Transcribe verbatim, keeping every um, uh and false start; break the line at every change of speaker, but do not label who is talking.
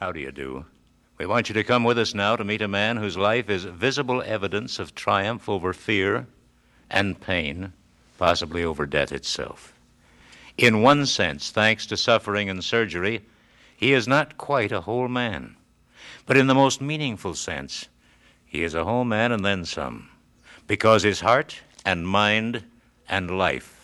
How do you do? We want you to come with us now to meet a man whose life is visible evidence of triumph over fear and pain, possibly over death itself. In one sense, thanks to suffering and surgery, he is not quite a whole man. But in the most meaningful sense, he is a whole man and then some, because his heart and mind and life